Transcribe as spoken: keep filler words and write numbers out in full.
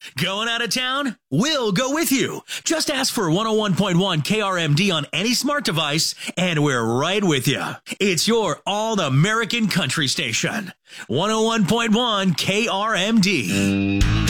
Going out of town? We'll go with you. Just ask for one oh one point one K R M D on any smart device, and we're right with you. It's your all-American country station. one oh one point one K R M D.